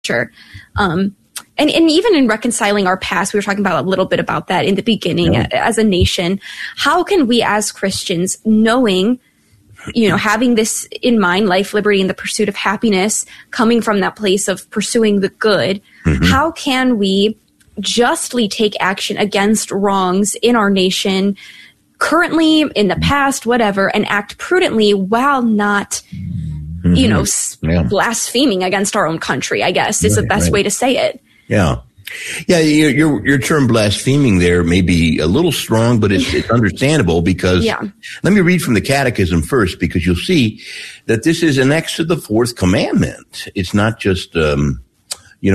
And even in reconciling our past, we were talking about a little bit about that in the beginning as a nation. How can we as Christians, knowing, having this in mind, life, liberty, and the pursuit of happiness, coming from that place of pursuing the good, how can we justly take action against wrongs in our nation, currently, in the past, whatever, and act prudently while not blaspheming against our own country, I guess, is the best way to say it. Yeah. Yeah, your term blaspheming there may be a little strong, but it's understandable because let me read from the Catechism first, because you'll see that this is annexed to the fourth commandment. It's not just, you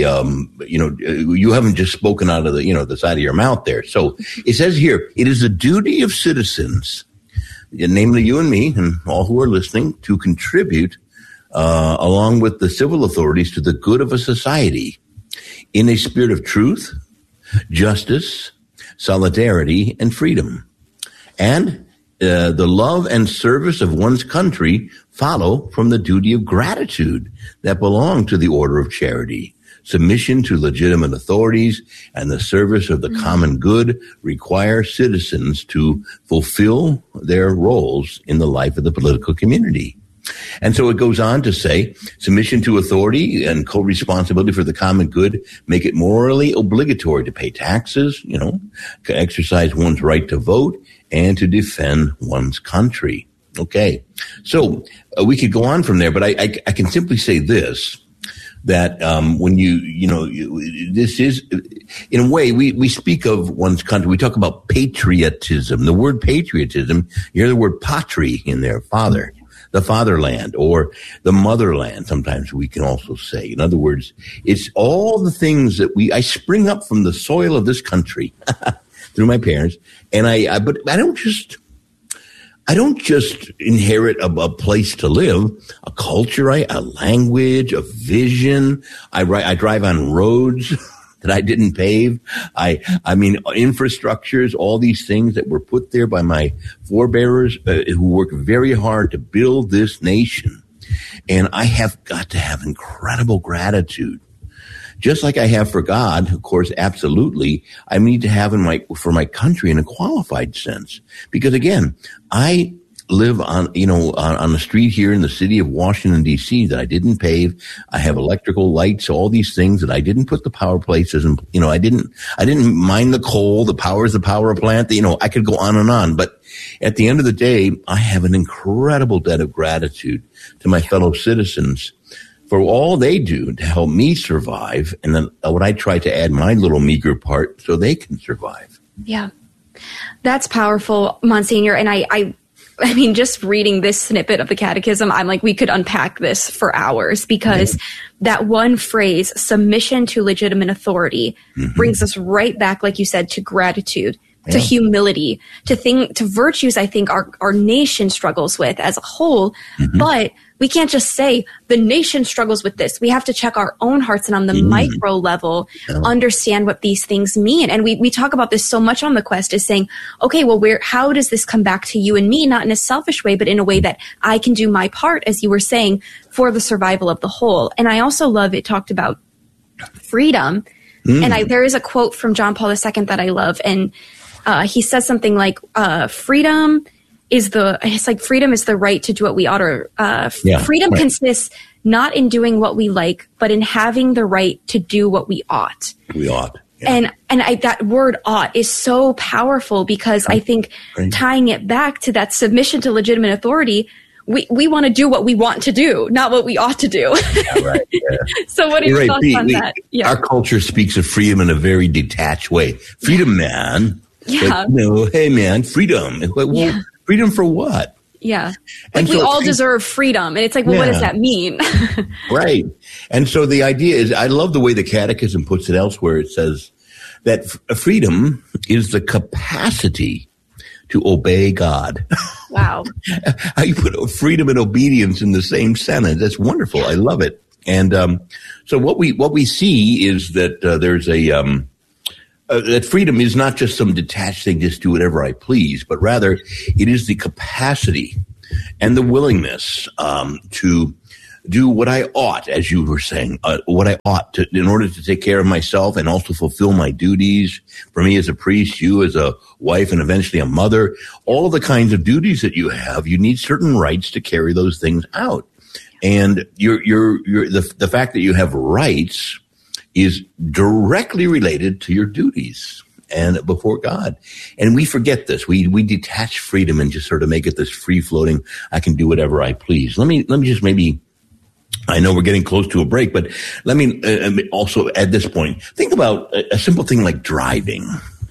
haven't just spoken out of the side of your mouth there. So it says here, it is the duty of citizens, namely you and me and all who are listening, to contribute along with the civil authorities to the good of a society in a spirit of truth, justice, solidarity, and freedom. And the love and service of one's country follow from the duty of gratitude that belong to the order of charity. Submission to legitimate authorities and the service of the common good require citizens to fulfill their roles in the life of the political community. And so it goes on to say, submission to authority and co-responsibility for the common good make it morally obligatory to pay taxes, to exercise one's right to vote, and to defend one's country. Okay. So we could go on from there, but I can simply say this, that when this is, in a way, we speak of one's country. We talk about patriotism. The word patriotism, you hear the word patri in there, father. The fatherland, or the motherland, sometimes we can also say. In other words, it's all the things that I spring up from the soil of this country through my parents, and but I don't just inherit a place to live, a culture, a language, a vision. I drive on roads that I didn't pave. I mean, infrastructures, all these things that were put there by my forebearers who worked very hard to build this nation. And I have got to have incredible gratitude. Just like I have for God, of course, absolutely, I need to have for my country in a qualified sense. Because again, I live on the street here in the city of Washington, D.C. that I didn't pave. I have electrical lights, all these things that I didn't put the power places in. I didn't mine the coal, the power's the power plant. I could go on and on. But at the end of the day, I have an incredible debt of gratitude to my fellow citizens for all they do to help me survive. And then what I try to add my little meager part so they can survive. Yeah, that's powerful, Monsignor. And I mean, just reading this snippet of the Catechism, I'm like, we could unpack this for hours, because that one phrase, submission to legitimate authority, brings us right back, like you said, to gratitude, to humility, to virtues I think our nation struggles with as a whole. But we can't just say the nation struggles with this. We have to check our own hearts and on the micro level, understand what these things mean. And we talk about this so much on The Quest, is saying, okay, well, how does this come back to you and me? Not in a selfish way, but in a way that I can do my part, as you were saying, for the survival of the whole. And I also love it talked about freedom. And there is a quote from John Paul II that I love. And he says something like, freedom is the right to do what we ought to. Freedom consists not in doing what we like, but in having the right to do what we ought. We ought. Yeah. And that word ought is so powerful, because I think tying it back to that submission to legitimate authority, we want to do what we want to do, not what we ought to do. So what are your thoughts on that? Yeah. Our culture speaks of freedom in a very detached way. Freedom, man. Yeah. But, hey, man, freedom. Well, freedom for what? Yeah. Like, we all deserve freedom. And it's like, well, what does that mean? Right. And so the idea is, I love the way the Catechism puts it elsewhere. It says that freedom is the capacity to obey God. Wow. How you put freedom and obedience in the same sentence. That's wonderful. I love it. And so what we see is that there's that freedom is not just some detached thing, just do whatever I please, but rather it is the capacity and the willingness to do what I ought, as you were saying, what I ought to, in order to take care of myself and also fulfill my duties. For me as a priest, you as a wife, and eventually a mother, all of the kinds of duties that you have, you need certain rights to carry those things out. And the fact that you have rights is directly related to your duties and before God. And we forget this. We detach freedom and just sort of make it this free floating, I can do whatever I please. Let me just maybe, I know we're getting close to a break, but let me also at this point, think about a simple thing like driving.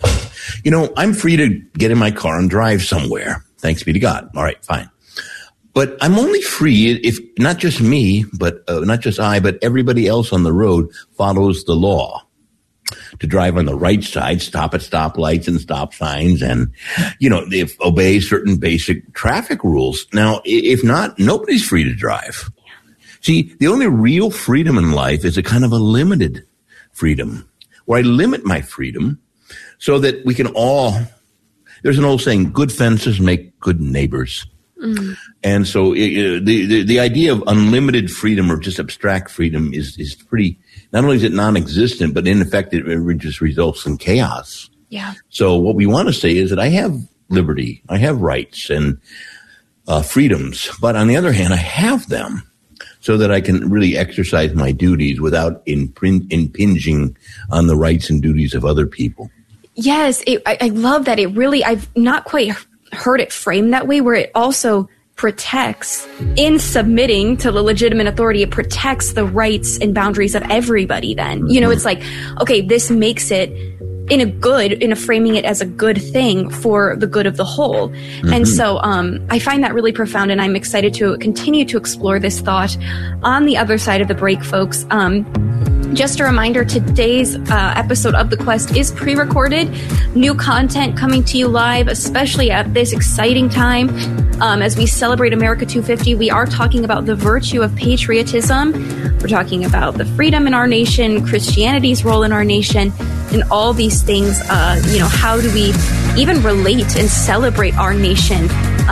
I'm free to get in my car and drive somewhere. Thanks be to God. All right, fine. But I'm only free if not just me, but not just I, but everybody else on the road follows the law to drive on the right side, stop at stoplights and stop signs, and, they obey certain basic traffic rules. Now, if not, nobody's free to drive. See, the only real freedom in life is a kind of a limited freedom, where I limit my freedom so that we can all, there's an old saying, good fences make good neighbors. Mm. And so the idea of unlimited freedom or just abstract freedom is pretty, not only is it non-existent, but in effect, it just results in chaos. Yeah. So what we want to say is that I have liberty, I have rights and freedoms, but on the other hand, I have them so that I can really exercise my duties without impinging on the rights and duties of other people. Yes, I love that. I've not quite heard it framed that way, where it also protects, in submitting to the legitimate authority, it protects the rights and boundaries of everybody then. Mm-hmm. It's like, okay, this makes it in a framing it as a good thing for the good of the whole. Mm-hmm. And so I find that really profound, and I'm excited to continue to explore this thought on the other side of the break, folks. Just a reminder, today's episode of The Quest is pre-recorded. New content coming to you live, especially at this exciting time. As we celebrate America 250, we are talking about the virtue of patriotism. We're talking about the freedom in our nation, Christianity's role in our nation, and all these things. How do we even relate and celebrate our nation,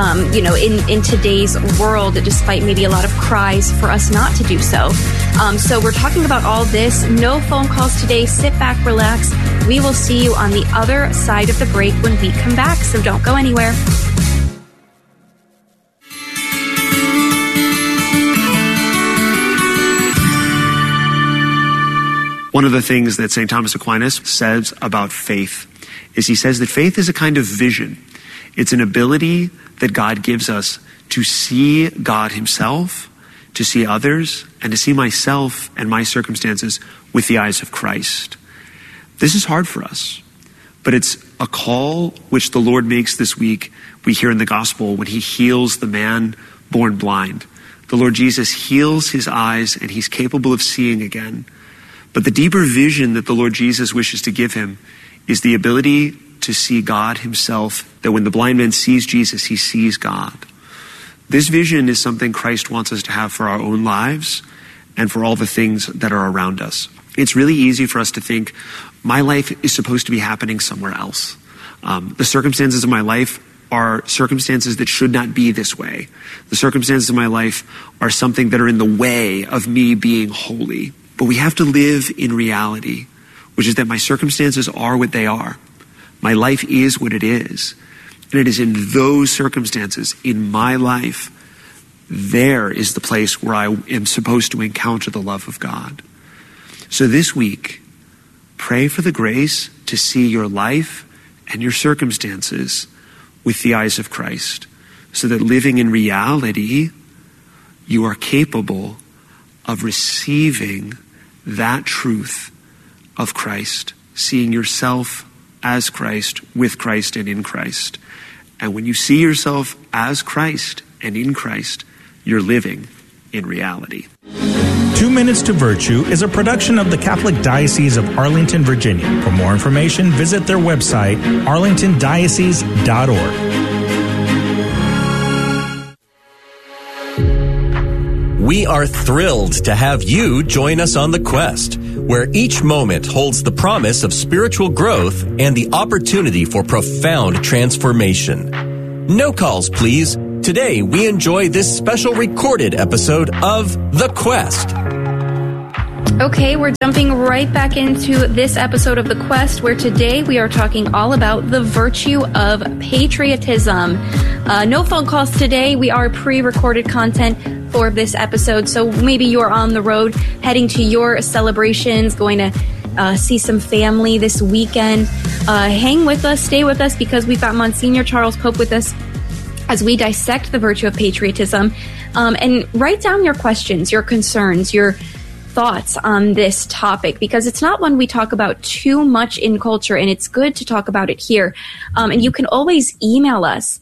in today's world, despite maybe a lot of cries for us not to do so. So we're talking about all this. No phone calls today. Sit back, relax. We will see you on the other side of the break when we come back, so don't go anywhere. One of the things that St. Thomas Aquinas says about faith is he says that faith is a kind of vision. It's an ability that God gives us to see God himself, to see others, and to see myself and my circumstances with the eyes of Christ. This is hard for us, but it's a call which the Lord makes this week. We hear in the gospel when he heals the man born blind. The Lord Jesus heals his eyes and he's capable of seeing again. But the deeper vision that the Lord Jesus wishes to give him is the ability to see God himself, that when the blind man sees Jesus, he sees God. This vision is something Christ wants us to have for our own lives and for all the things that are around us. It's really easy for us to think, my life is supposed to be happening somewhere else. The circumstances of my life are circumstances that should not be this way. The circumstances of my life are something that are in the way of me being holy. But we have to live in reality, which is that my circumstances are what they are. My life is what it is. And it is in those circumstances, in my life, there is the place where I am supposed to encounter the love of God. So this week, pray for the grace to see your life and your circumstances with the eyes of Christ, so that living in reality, you are capable of receiving that truth of Christ, seeing yourself as Christ, with Christ, and in Christ. And when you see yourself as Christ and in Christ, you're living in reality. 2 Minutes to Virtue is a production of the Catholic Diocese of Arlington, Virginia. For more information, visit their website, arlingtondiocese.org. We are thrilled to have you join us on The Quest, where each moment holds the promise of spiritual growth and the opportunity for profound transformation. No calls, please. Today, we enjoy this special recorded episode of The Quest. Okay, we're jumping right back into this episode of The Quest, where today we are talking all about the virtue of patriotism. No phone calls today. We are pre-recorded content for this episode, so maybe you're on the road heading to your celebrations, going to see some family this weekend. Hang with us, stay with us, because we've got Monsignor Charles Pope with us as we dissect the virtue of patriotism. And write down your questions, your concerns, your thoughts on this topic, because it's not one we talk about too much in culture, and it's good to talk about it here. And you can always email us,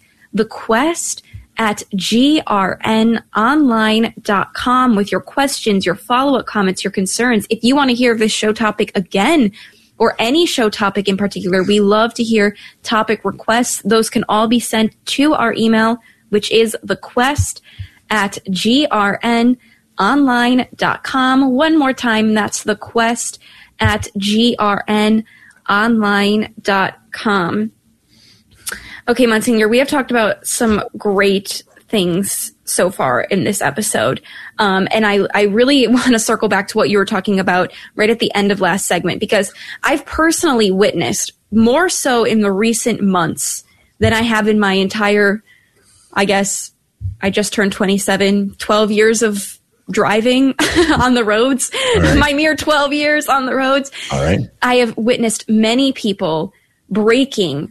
thequest@grnonline.com, with your questions, your follow-up comments, your concerns. If you want to hear this show topic again, or any show topic in particular, we love to hear topic requests. Those can all be sent to our email, which is thequest@grnonline.com. One more time, that's thequest@grnonline.com. Okay, Monsignor, we have talked about some great things so far in this episode. And I really want to circle back to what you were talking about right at the end of last segment, because I've personally witnessed, more so in the recent months than I have in my entire, I guess, I just turned 27, 12 years of driving on the roads, right. My mere 12 years on the roads. All right. I have witnessed many people breaking,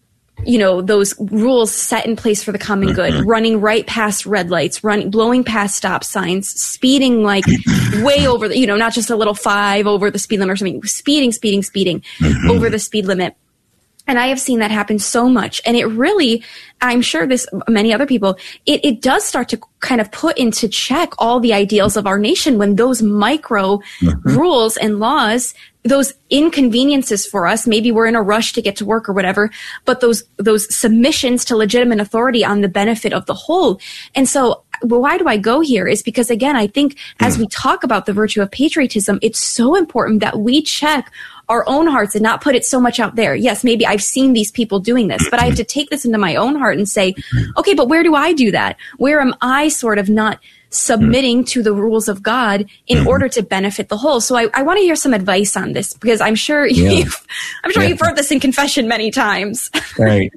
those rules set in place for the common good, running right past red lights, blowing past stop signs, speeding like way over the, not just a little 5 over the speed limit or something, speeding over the speed limit. And I have seen that happen so much. And it really, I'm sure many other people, it does start to kind of put into check all the ideals of our nation when those micro rules and laws, those inconveniences for us, maybe we're in a rush to get to work or whatever, but those submissions to legitimate authority on the benefit of the whole. And so why do I go here is because, again, I think as we talk about the virtue of patriotism, it's so important that we check our own hearts and not put it so much out there. Yes, maybe I've seen these people doing this, but I have to take this into my own heart and say, okay, but where do I do that? Where am I sort of not submitting to the rules of God in order to benefit the whole? So I want to hear some advice on this, because I'm sure you've heard this in confession many times. Right.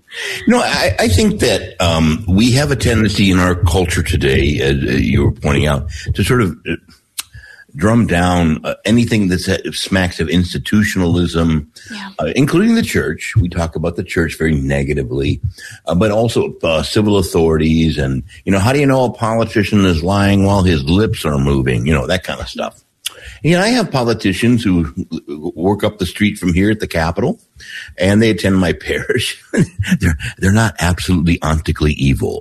I think that we have a tendency in our culture today, as you were pointing out, to sort of drum down anything that smacks of institutionalism, including the church. We talk about the church very negatively, but also civil authorities. And, how do you know a politician is lying while his lips are moving? That kind of stuff. And, I have politicians who work up the street from here at the Capitol, and they attend my parish. They're not absolutely ontically evil.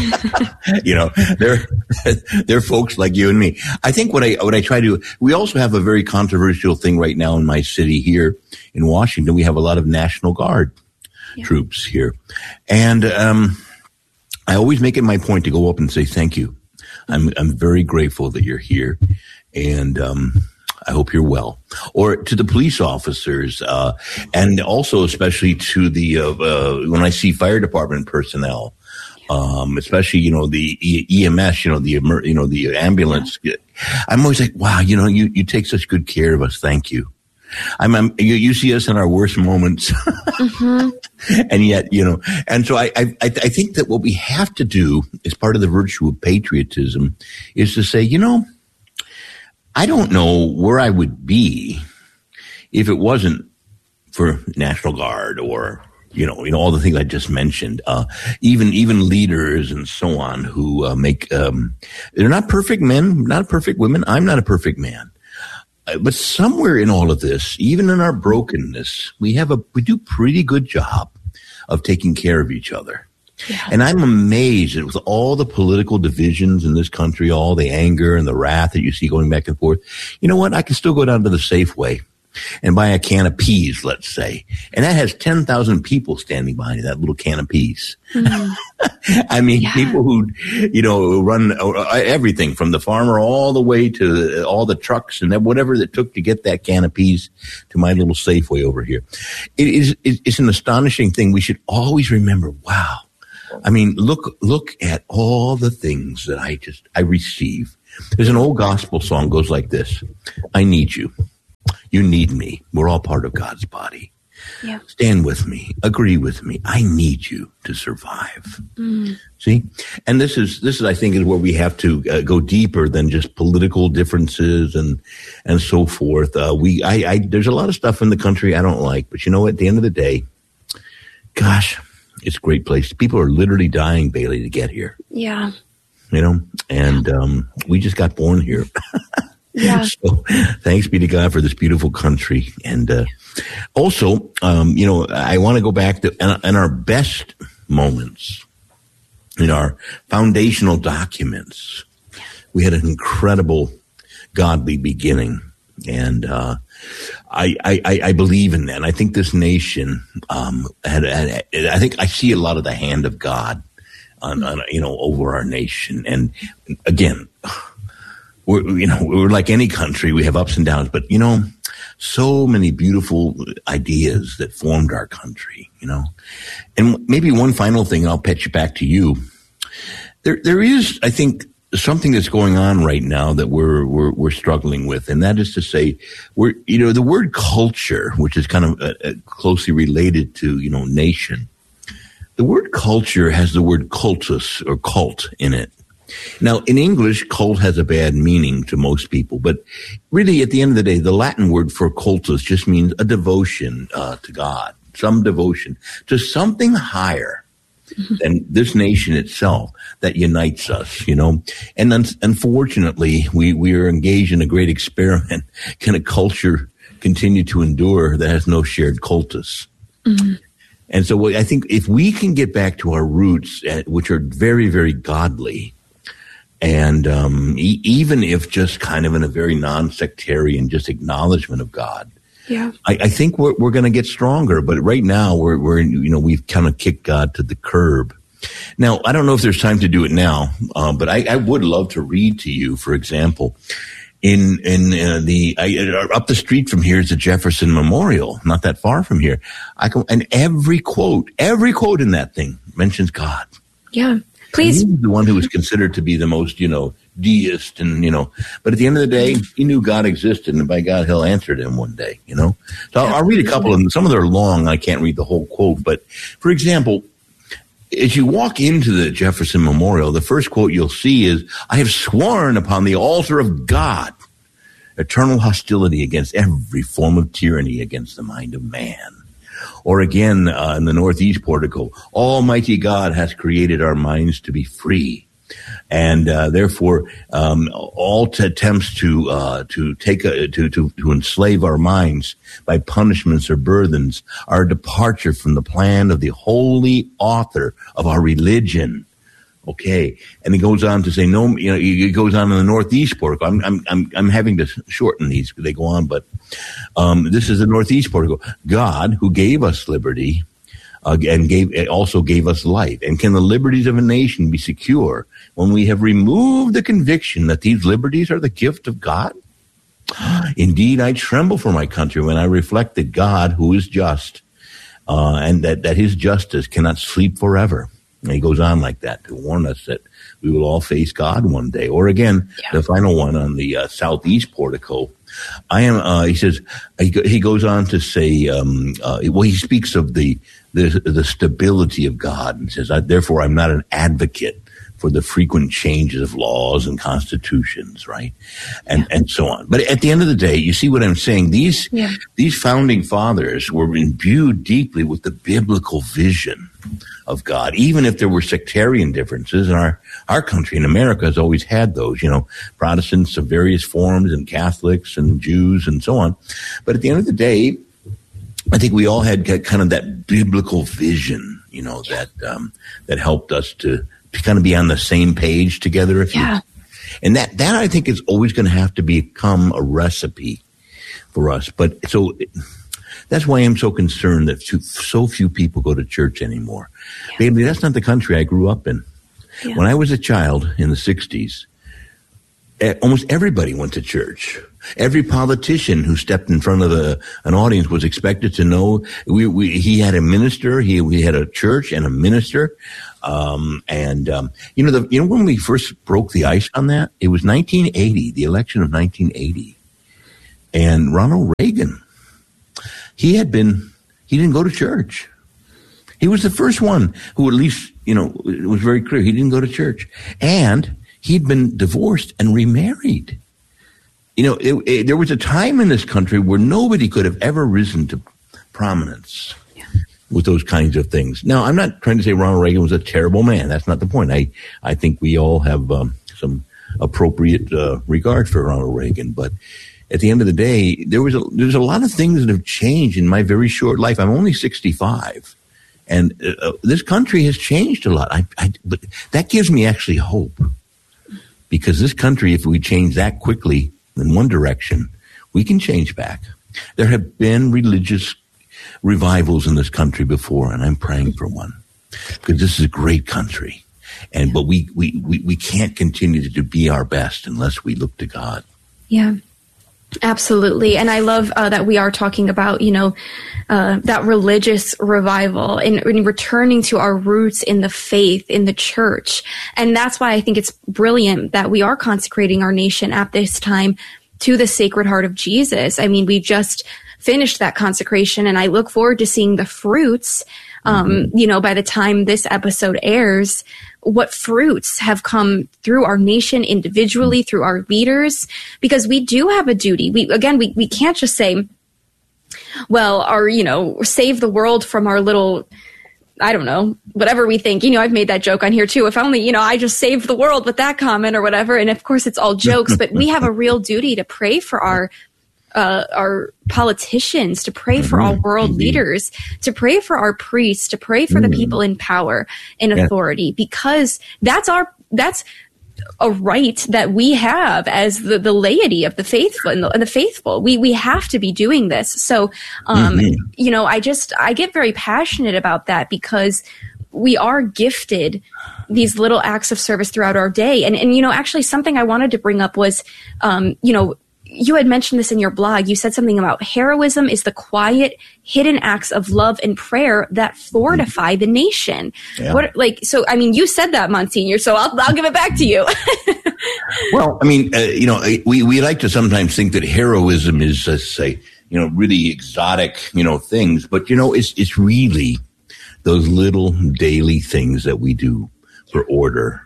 They're folks like you and me. I think what I try to do, we also have a very controversial thing right now in my city here in Washington. We have a lot of National Guard troops here. And I always make it my point to go up and say thank you. I'm very grateful that you're here. And I hope you're well. Or to the police officers, and also especially to the when I see fire department personnel, especially the EMS, the ambulance. I'm always like, wow, you take such good care of us. Thank you. You see us in our worst moments, and yet and so I think that what we have to do as part of the virtue of patriotism is to say, I don't know where I would be if it wasn't for National Guard or, all the things I just mentioned, even leaders and so on who make, they're not perfect men, not perfect women. I'm not a perfect man. But somewhere in all of this, even in our brokenness, we do pretty good job of taking care of each other. Yeah. And I'm amazed that with all the political divisions in this country, all the anger and the wrath that you see going back and forth, you know what? I can still go down to the Safeway and buy a can of peas, let's say. And that has 10,000 people standing behind that little can of peas. I mean, people who, run everything from the farmer all the way to all the trucks and whatever it took to get that can of peas to my little Safeway over here. It's an astonishing thing. We should always remember, wow, I mean, look at all the things that I receive. There's an old gospel song goes like this. I need you. You need me. We're all part of God's body. Yeah. Stand with me. Agree with me. I need you to survive. See? And this is, I think, is where we have to go deeper than just political differences and so forth. There's a lot of stuff in the country I don't like, but you know what? At the end of the day, gosh, it's a great place. People are literally dying, Bailey, to get here. Yeah. You know, and we just got born here. Yeah. So thanks be to God for this beautiful country. And also, you know, I want to go back to in our best moments, in our foundational documents, we had an incredible godly beginning. And I believe in that. And I think this nation I think I see a lot of the hand of God on you know, over our nation. And again, we're like any country. We have ups and downs, but you know, so many beautiful ideas that formed our country, you know. And maybe one final thing, and I'll pitch it back to you. There is, I think, something that's going on right now that we're struggling with, and that is to say, the word culture, which is kind of closely related to, you know, nation. The word culture has the word cultus or cult in it. Now, in English, cult has a bad meaning to most people, but really, at the end of the day, the Latin word for cultus just means a devotion to God, some devotion to something higher than this nation itself that unites us, you know. And unfortunately, we are engaged in a great experiment. Can a culture continue to endure that has no shared cultus? Mm-hmm. And so I think if we can get back to our roots, which are very, very godly, and even if just kind of in a very non-sectarian, just acknowledgement of God, yeah, I think we're going to get stronger. But right now, we've kind of kicked God to the curb. Now, I don't know if there's time to do it now, but I would love to read to you, for example, up the street from here is the Jefferson Memorial, not that far from here. And every quote in that thing mentions God. Yeah. Please. And he was the one who was considered to be the most, you know, deist and, you know, but at the end of the day, he knew God existed, and by God, he'll answer to him one day, you know. So I'll read a couple of them. Some of them are long. I can't read the whole quote, but for example, as you walk into the Jefferson Memorial, the first quote you'll see is, I have sworn upon the altar of God, eternal hostility against every form of tyranny against the mind of man. Or again, in the Northeast portico, Almighty God has created our minds to be free. And therefore, all attempts to enslave our minds by punishments or burthens are a departure from the plan of the holy author of our religion. Okay, and he goes on to say, no, you know, he goes on in the Northeast portico. I'm having to shorten these because they go on, but this is the Northeast portico. God, who gave us liberty, and also gave us life. And can the liberties of a nation be secure when we have removed the conviction that these liberties are the gift of God? Indeed, I tremble for my country when I reflect that God, who is just, and that his justice cannot sleep forever. And he goes on like that to warn us that we will all face God one day. Or again, the final one on the Southeast portico. He says, he goes on to say, he speaks of the stability of God and says, therefore, I'm not an advocate for the frequent changes of laws and constitutions, right? And so on. But at the end of the day, you see what I'm saying? These founding fathers were imbued deeply with the biblical vision of God, even if there were sectarian differences. And our country in America has always had those, you know, Protestants of various forms and Catholics and Jews and so on. But at the end of the day, I think we all had kind of that biblical vision, you know, that helped us to kind of be on the same page together. And that I think is always going to have to become a recipe for us. But so that's why I'm so concerned that so few people go to church anymore. Baby, that's not the country I grew up in. When I was a child in the 60s, almost everybody went to church. Every politician who stepped in front of an audience was expected to know. He had a minister. He had a church and a minister. When we first broke the ice on that, it was 1980, the election of 1980, and Ronald Reagan. He didn't go to church. He was the first one who, at least, it was very clear he didn't go to church, and he'd been divorced and remarried. There was a time in this country where nobody could have ever risen to prominence with those kinds of things. Now, I'm not trying to say Ronald Reagan was a terrible man. That's not the point. I think we all have some appropriate regard for Ronald Reagan. But at the end of the day, there's a lot of things that have changed in my very short life. I'm only 65. And this country has changed a lot. But that gives me actually hope. Because this country, if we change that quickly in one direction, we can change back. There have been religious revivals in this country before, and I'm praying for one, because this is a great country. But we can't continue to be our best unless we look to God. Yeah, absolutely. And I love that we are talking about, that religious revival and returning to our roots in the faith, in the church. And that's why I think it's brilliant that we are consecrating our nation at this time to the Sacred Heart of Jesus. I mean, we just finished that consecration, and I look forward to seeing the fruits, by the time this episode airs, what fruits have come through our nation individually, through our leaders, because we do have a duty. We can't just say, save the world from our little, I don't know, whatever we think. I've made that joke on here too. If only, I just saved the world with that comment or whatever. And of course it's all jokes, but we have a real duty to pray for our politicians, to pray for our world leaders, to pray for our priests, to pray for the people in power and authority, because that's a right that we have as the laity of the faithful and the faithful. We have to be doing this. So, I get very passionate about that, because we are gifted these little acts of service throughout our day. And actually something I wanted to bring up was, you had mentioned this in your blog. You said something about heroism is the quiet, hidden acts of love and prayer that fortify the nation. Yeah. You said that, Monsignor, so I'll give it back to you. Well, we like to sometimes think that heroism is, really exotic, things, but, it's really those little daily things that we do for order.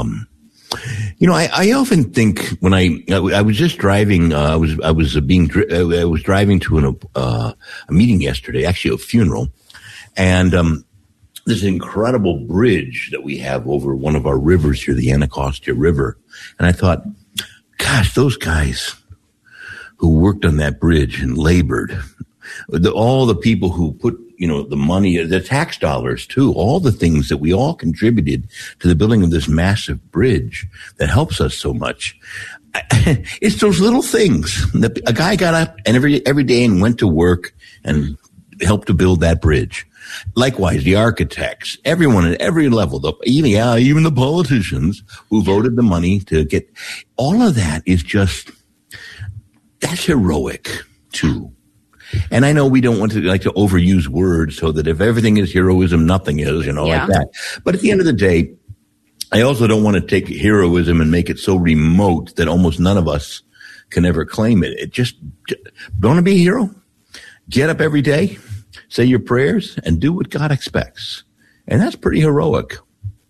I often think when I was just driving, I was driving to a meeting yesterday, actually a funeral, and this incredible bridge that we have over one of our rivers here, the Anacostia River, and I thought, gosh, those guys who worked on that bridge and labored, all the people who put the money, the tax dollars too, all the things that we all contributed to the building of this massive bridge that helps us so much. It's those little things that a guy got up and every day and went to work and helped to build that bridge. Likewise, the architects, everyone at every level, even the politicians who voted the money to get, all of that is that's heroic too. And I know we don't want to like to overuse words, so that if everything is heroism, nothing is, like that. But at the end of the day, I also don't want to take heroism and make it so remote that almost none of us can ever claim it. It just, want to be a hero? Get up every day, say your prayers, and do what God expects. And that's pretty heroic.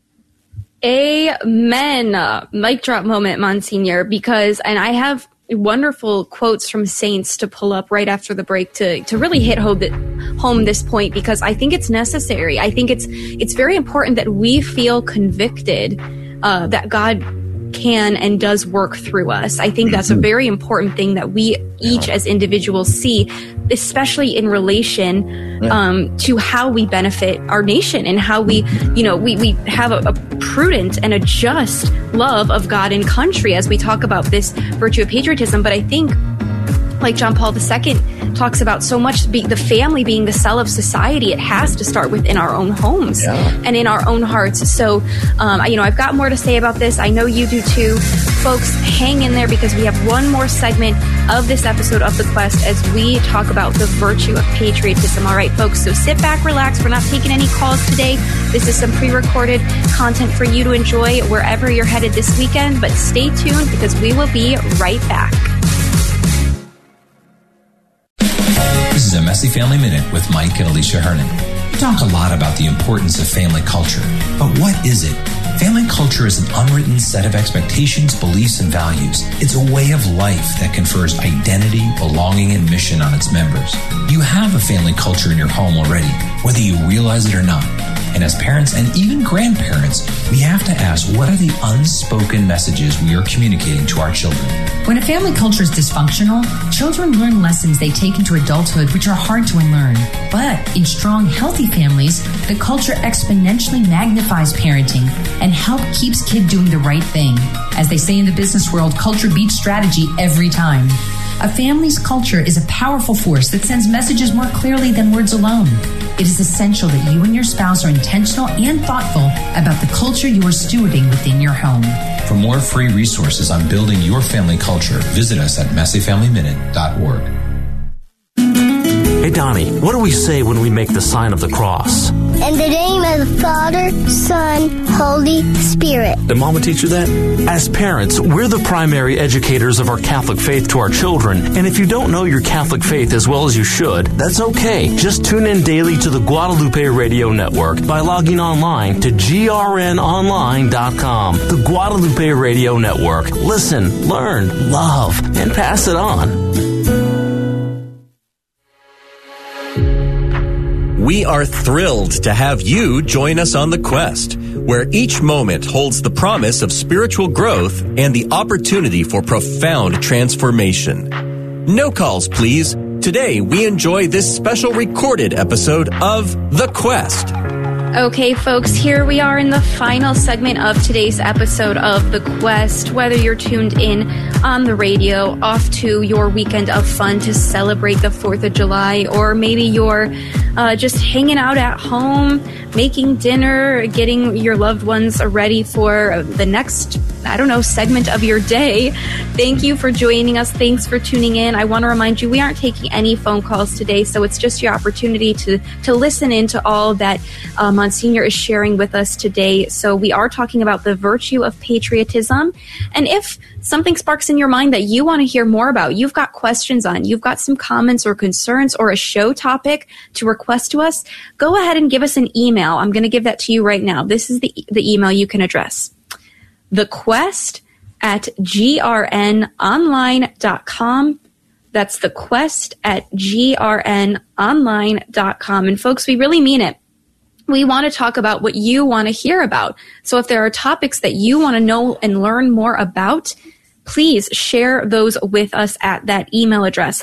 Amen. Mic drop moment, Monsignor, and I have wonderful quotes from saints to pull up right after the break to really hit home this point, because I think it's necessary. I think it's very important that we feel convicted that God can and does work through us. I think that's a very important thing that we each as individuals see, especially in relation to how we benefit our nation and how we have a prudent and a just love of God and country as we talk about this virtue of patriotism. But I think like John Paul II talks about so much, the family being the cell of society. It has to start within our own homes and in our own hearts. So, I've got more to say about this. I know you do too. Folks, hang in there because we have one more segment of this episode of The Quest as we talk about the virtue of patriotism. All right, folks, so sit back, relax. We're not taking any calls today. This is some pre-recorded content for you to enjoy wherever you're headed this weekend, but stay tuned because we will be right back. This is a Messy Family Minute with Mike and Alicia Hernon. We talk a lot about the importance of family culture, but what is it? Family culture is an unwritten set of expectations, beliefs, and values. It's a way of life that confers identity, belonging, and mission on its members. You have a family culture in your home already, whether you realize it or not. And as parents and even grandparents, we have to ask, what are the unspoken messages we are communicating to our children? When a family culture is dysfunctional, children learn lessons they take into adulthood which are hard to unlearn. But in strong, healthy families, the culture exponentially magnifies parenting and help keeps kid doing the right thing. As they say in the business world, culture beats strategy every time. A family's culture is a powerful force that sends messages more clearly than words alone. It is essential that you and your spouse are intentional and thoughtful about the culture you are stewarding within your home. For more free resources on building your family culture, visit us at messyfamilyminute.org. Hey, Donnie, what do we say when we make the sign of the cross? In the name of the Father, Son, Holy Spirit. Did Mama teach you that? As parents, we're the primary educators of our Catholic faith to our children. And if you don't know your Catholic faith as well as you should, that's okay. Just tune in daily to the Guadalupe Radio Network by logging online to grnonline.com. The Guadalupe Radio Network. Listen, learn, love, and pass it on. We are thrilled to have you join us on The Quest, where each moment holds the promise of spiritual growth and the opportunity for profound transformation. No calls, please. Today, we enjoy this special recorded episode of The Quest. Okay, folks, here we are in the final segment of today's episode of The Quest. Whether you're tuned in on the radio, off to your weekend of fun to celebrate the 4th of July, or maybe you're just hanging out at home, making dinner, getting your loved ones ready for the next, segment of your day. Thank you for joining us. Thanks for tuning in. I want to remind you, we aren't taking any phone calls today, so it's just your opportunity to listen in to all that Monsignor is sharing with us today. So we are talking about the virtue of patriotism. And if something sparks in your mind that you want to hear more about, you've got questions on, you've got some comments or concerns or a show topic to request to us, go ahead and give us an email. I'm going to give that to you right now. This is the email you can address. thequest@grnonline.com. That's thequest@grnonline.com. And folks, we really mean it. We want to talk about what you want to hear about. So if there are topics that you want to know and learn more about, please share those with us at that email address,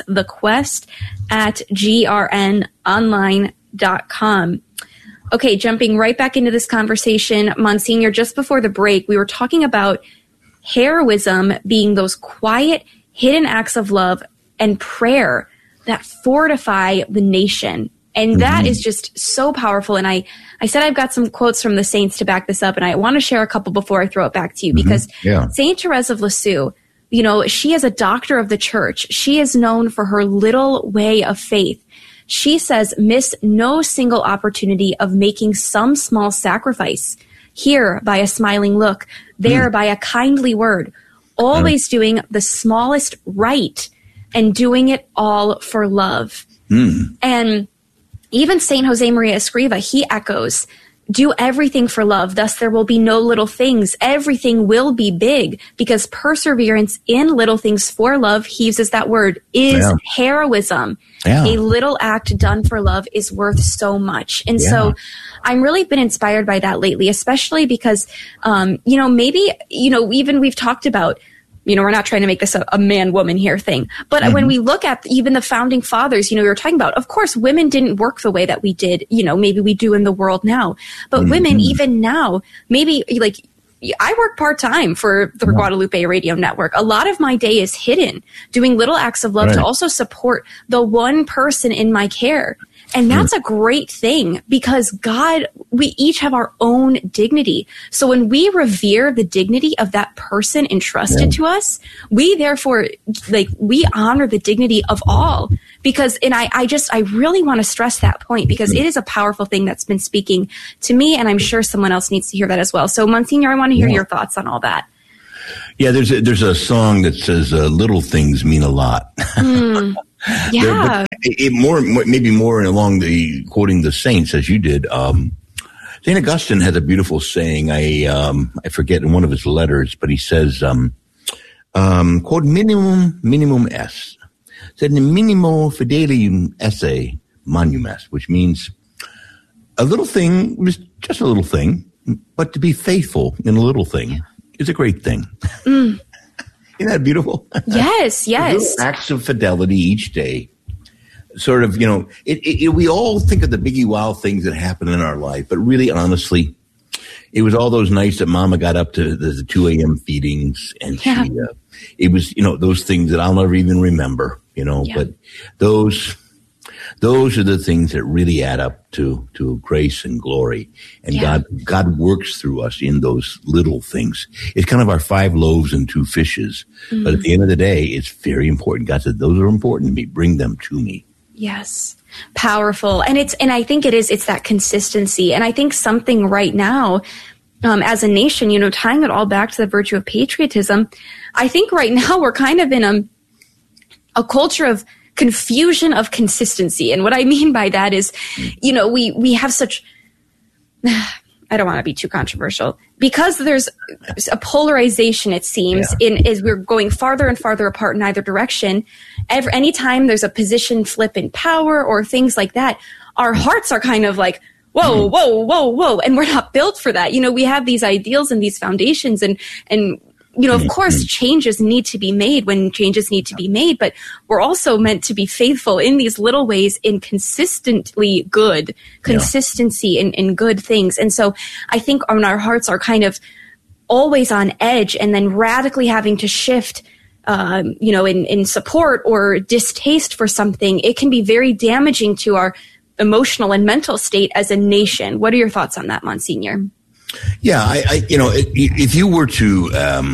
thequest@grnonline.com. Okay, jumping right back into this conversation, Monsignor, just before the break, we were talking about heroism being those quiet, hidden acts of love and prayer that fortify the nation. And that is just so powerful. And I said I've got some quotes from the saints to back this up, and I want to share a couple before I throw it back to you, because Saint Therese of Lisieux, she is a doctor of the church. She is known for her little way of faith. She says, miss no single opportunity of making some small sacrifice. Here by a smiling look, there by a kindly word, always doing the smallest right and doing it all for love. And even St. Josemaria Escriva, he echoes, do everything for love, thus there will be no little things. Everything will be big, because perseverance in little things for love, he uses that word, is heroism. A little act done for love is worth so much. And so I'm really been inspired by that lately, especially because, even we've talked about, we're not trying to make this a man-woman here thing. But when we look at even the founding fathers, we were talking about, of course, women didn't work the way that we did, maybe we do in the world now. But women, even now, maybe I work part-time for the Guadalupe Radio Network. A lot of my day is hidden doing little acts of love to also support the one person in my care. And that's a great thing because God, we each have our own dignity. So when we revere the dignity of that person entrusted to us, we therefore, we honor the dignity of all. Because, and I really want to stress that point because it is a powerful thing that's been speaking to me, and I'm sure someone else needs to hear that as well. So, Monsignor, I want to hear your thoughts on all that. Yeah, there's a song that says little things mean a lot. Yeah. Maybe more along the quoting the saints as you did. St. Augustine has a beautiful saying. I forget in one of his letters, but he says, quod minimum est, sed minimo fidelium esse manum est, which means a little thing is just a little thing, but to be faithful in a little thing is a great thing. Isn't that beautiful? Yes, yes. Acts of fidelity each day. Sort of, we all think of the biggie wow things that happen in our life, but really, honestly, it was all those nights that Mama got up to the 2 a.m. feedings, and it was, those things that I'll never even remember, but those are the things that really add up to grace and glory. And God works through us in those little things. It's kind of our 5 loaves and 2 fishes. But at the end of the day, it's very important. God said, those are important to me. Bring them to me. Yes. Powerful. And I think it's that consistency. And I think something right now, as a nation, tying it all back to the virtue of patriotism, I think right now we're kind of in a culture of confusion of consistency. And what I mean by that is, we have such, I don't want to be too controversial, because there's a polarization, it seems, as we're going farther and farther apart in either direction. Anytime there's a position flip in power or things like that, our hearts are kind of like, whoa, whoa, whoa, whoa. And we're not built for that. We have these ideals and these foundations and of course, changes need to be made when changes need to be made, but we're also meant to be faithful in these little ways in consistently good, consistency in good things. And so I think when our hearts are kind of always on edge and then radically having to shift, in support or distaste for something, it can be very damaging to our emotional and mental state as a nation. What are your thoughts on that, Monsignor? Yeah, if you were to,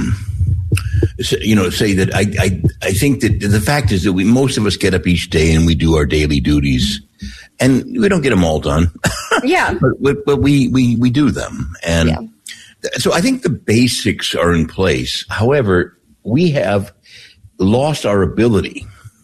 say that I think that the fact is that most of us get up each day and we do our daily duties, and we don't get them all done. Yeah, but we do them, and so I think the basics are in place. However, we have lost our ability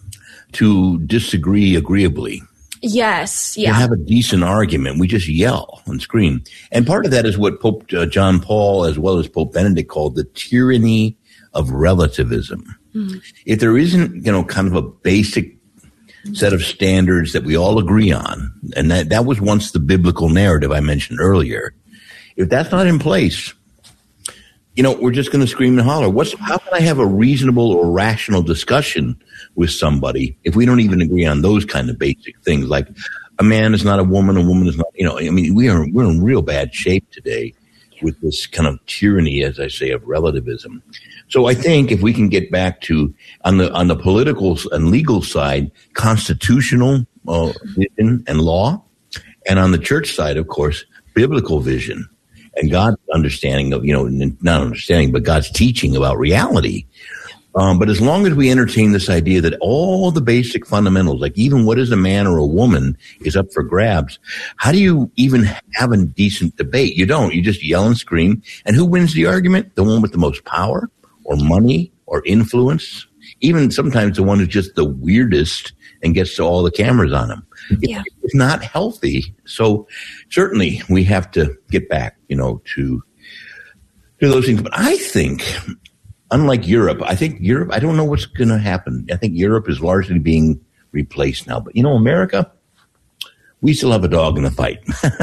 to disagree agreeably. Yes, to have a decent argument. We just yell and scream. And part of that is what Pope John Paul, as well as Pope Benedict, called the tyranny of relativism. If there isn't, kind of a basic set of standards that we all agree on, and that was once the biblical narrative I mentioned earlier, if that's not in place, we're just going to scream and holler. How can I have a reasonable or rational discussion with somebody if we don't even agree on those kind of basic things, like a man is not a woman is not, we're in real bad shape today with this kind of tyranny, as I say, of relativism. So I think if we can get back to, on the political and legal side, constitutional vision and law, and on the church side, of course, biblical vision and God's understanding of, not understanding, but God's teaching about reality. But as long as we entertain this idea that all the basic fundamentals, like even what is a man or a woman, is up for grabs, how do you even have a decent debate? You don't. You just yell and scream. And who wins the argument? The one with the most power or money or influence? Even sometimes the one who's just the weirdest and gets to all the cameras on him. It's not healthy. So certainly we have to get back, to those things. But I think, unlike Europe, I don't know what's going to happen. I think Europe is largely being replaced now. But, America, we still have a dog in the fight.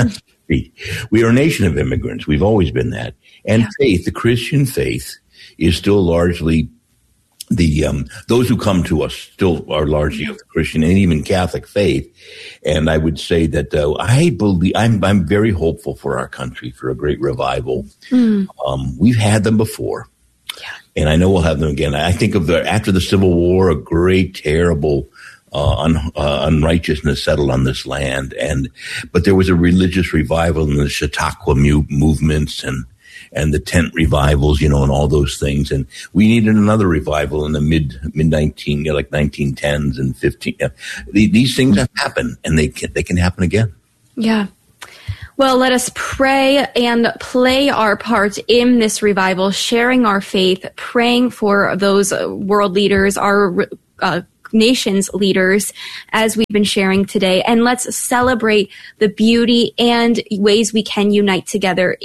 We are a nation of immigrants. We've always been that. And faith, the Christian faith, is still largely those who come to us still are largely of the Christian and even Catholic faith. And I would say that I believe I'm very hopeful for our country for a great revival. We've had them before, and I know we'll have them again. I think of after the Civil War, a great, terrible unrighteousness settled on this land, but there was a religious revival in the Chautauqua movements and the tent revivals, and all those things. And we needed another revival in the mid 1910s and 15. These things have happened, and they can happen again. Yeah. Well, let us pray and play our part in this revival, sharing our faith, praying for those world leaders, our nation's leaders, as we've been sharing today. And let's celebrate the beauty and ways we can unite together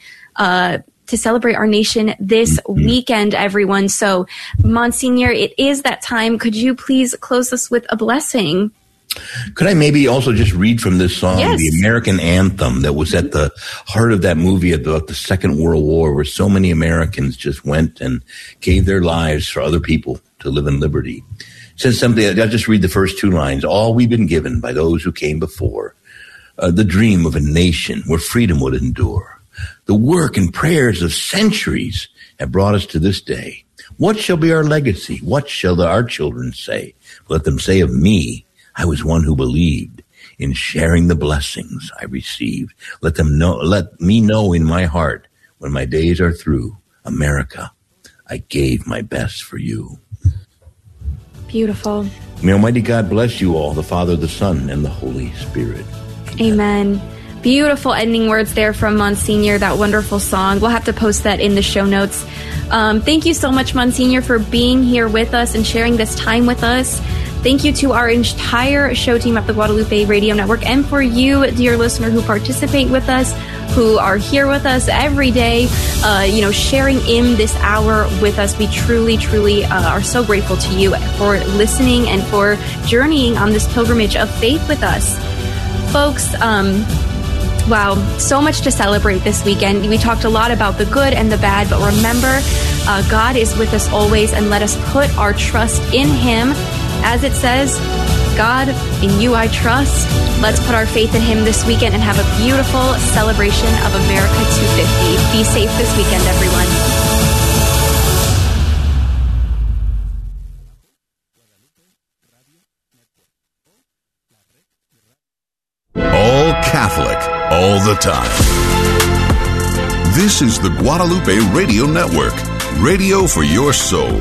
to celebrate our nation this weekend, everyone. So, Monsignor, it is that time. Could you please close us with a blessing? Could I maybe also just read from this song, the American anthem that was at the heart of that movie about the Second World War, where so many Americans just went and gave their lives for other people to live in liberty? It says something, I'll just read the first two lines. All we've been given by those who came before, the dream of a nation where freedom would endure. The work and prayers of centuries have brought us to this day. What shall be our legacy? What shall our children say? Let them say of me, I was one who believed in sharing the blessings I received. Let me know in my heart when my days are through, America, I gave my best for you. Beautiful. May Almighty God bless you all, the Father, the Son, and the Holy Spirit. Amen. Beautiful ending words there from Monsignor, that wonderful song. We'll have to post that in the show notes. Thank you so much, Monsignor, for being here with us and sharing this time with us. Thank you to our entire show team at the Guadalupe Radio Network, and for you, dear listener, who participate with us, who are here with us every day, sharing in this hour with us. We truly, truly are so grateful to you for listening and for journeying on this pilgrimage of faith with us. Folks, wow, so much to celebrate this weekend. We talked a lot about the good and the bad, but remember, God is with us always, and let us put our trust in Him. As it says, God, in you I trust. Let's put our faith in Him this weekend and have a beautiful celebration of America 250. Be safe this weekend, everyone. All Catholic, all the time. This is the Guadalupe Radio Network, radio for your soul.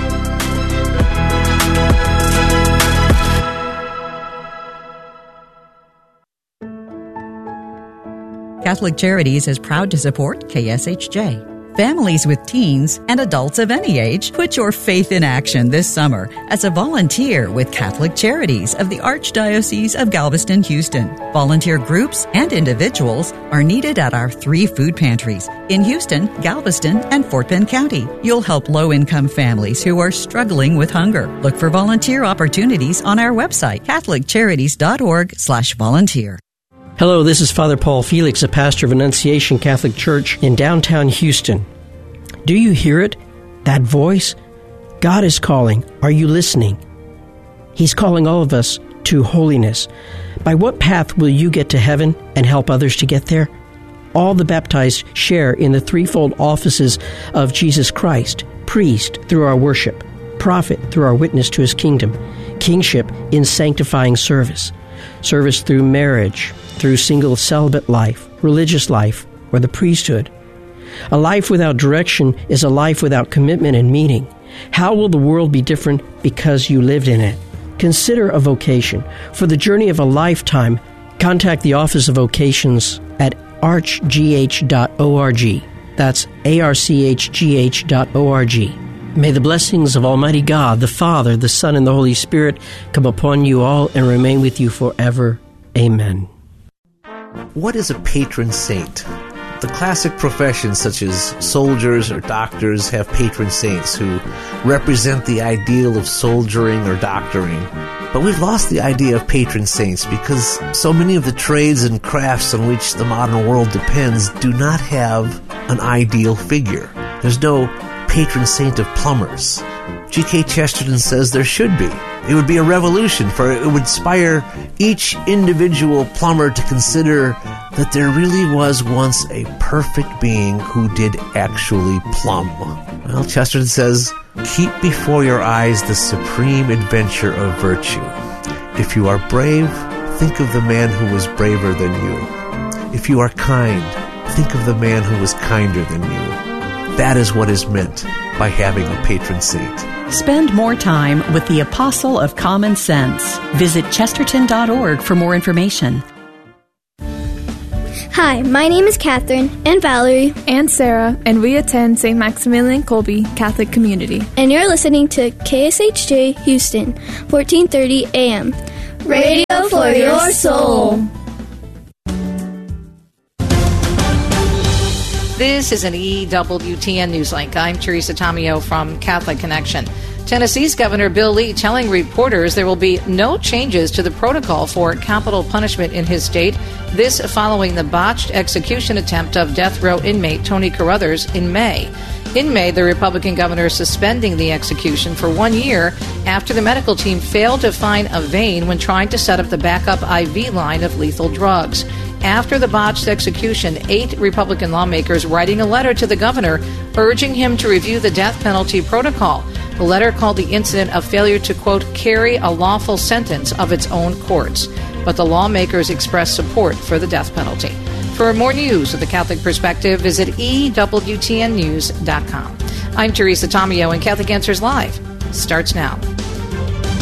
Catholic Charities is proud to support KSHJ. Families with teens and adults of any age, put your faith in action this summer as a volunteer with Catholic Charities of the Archdiocese of Galveston, Houston. Volunteer groups and individuals are needed at our 3 food pantries in Houston, Galveston, and Fort Bend County. You'll help low-income families who are struggling with hunger. Look for volunteer opportunities on our website, catholiccharities.org/volunteer. Hello, this is Father Paul Felix, a pastor of Annunciation Catholic Church in downtown Houston. Do you hear it? That voice? God is calling. Are you listening? He's calling all of us to holiness. By what path will you get to heaven and help others to get there? All the baptized share in the threefold offices of Jesus Christ: priest through our worship, prophet through our witness to His kingdom, kingship in sanctifying service, service through marriage, through single celibate life, religious life, or the priesthood. A life without direction is a life without commitment and meaning. How will the world be different because you lived in it? Consider a vocation. For the journey of a lifetime, contact the Office of Vocations at archgh.org. That's archgh.org. May the blessings of Almighty God, the Father, the Son, and the Holy Spirit come upon you all and remain with you forever. Amen. What is a patron saint? The classic professions such as soldiers or doctors have patron saints who represent the ideal of soldiering or doctoring. But we've lost the idea of patron saints because so many of the trades and crafts on which the modern world depends do not have an ideal figure. There's no patron saint of plumbers. G.K. Chesterton says there should be. It would be a revolution, for it would inspire each individual plumber to consider that there really was once a perfect being who did actually plumb. Well, Chesterton says, keep before your eyes the supreme adventure of virtue. If you are brave, think of the man who was braver than you. If you are kind, think of the man who was kinder than you. That is what is meant by having a patron saint. Spend more time with the Apostle of Common Sense. Visit chesterton.org for more information. Hi, my name is Catherine and Valerie and Sarah, and we attend St. Maximilian Kolbe Catholic Community. And you're listening to KSHJ Houston, 1430 AM. Radio for your soul. This is an EWTN Newslink. I'm Teresa Tomeo from Catholic Connection. Tennessee's Governor Bill Lee telling reporters there will be no changes to the protocol for capital punishment in his state. This following the botched execution attempt of death row inmate Tony Carruthers in May. In May, the Republican governor suspending the execution for 1 year after the medical team failed to find a vein when trying to set up the backup IV line of lethal drugs. After the botched execution, 8 Republican lawmakers writing a letter to the governor urging him to review the death penalty protocol. The letter called the incident a failure to, quote, carry a lawful sentence of its own courts. But the lawmakers expressed support for the death penalty. For more news with the Catholic perspective, visit EWTNnews.com. I'm Teresa Tomeo, and Catholic Answers Live starts now.